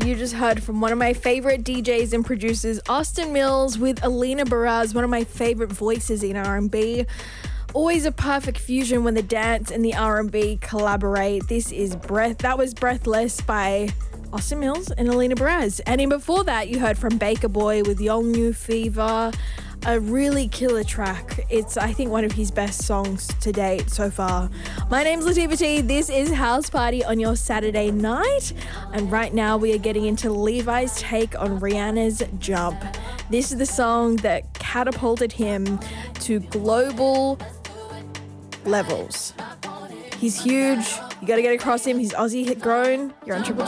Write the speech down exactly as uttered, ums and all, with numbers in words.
You just heard from one of my favorite D Js and producers, Austin Mills, with Alina Baraz, one of my favorite voices in R and B. Always a perfect fusion when the dance and the R and B collaborate. This is Breath. That was Breathless by Austin Mills and Alina Baraz. And in before that, you heard from Baker Boy with Young New Fever. A really killer track. It's, I think, one of his best songs to date so far. My name's Latifah T. This is House Party on your Saturday night. And right now we are getting into Levi's take on Rihanna's Jump. This is the song that catapulted him to global levels. He's huge. You got to get across him. He's Aussie grown. You're on Triple